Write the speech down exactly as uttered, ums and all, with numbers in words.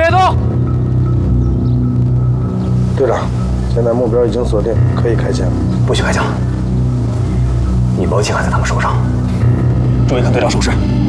别动！ 队长，现在目标已经锁定，可以开枪。 不许开枪！女包器还在他们手上，注意看队长手势。